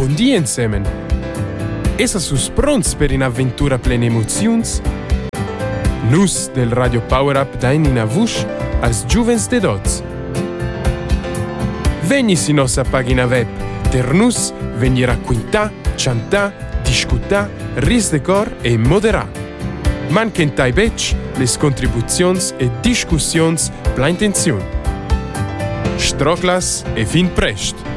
buondì insieme. Essa sus pronts per un'avventura plena emozions? Nus del Radio Power Up dain in avush als giuvens de dots. Vegni si nostra pagina web, ter nus vegni racquintà, chantà, discutà, ris de cor e moderà. Manquentai bec les contribuzions e discussions pla intenziun. Stroclas e fin prest!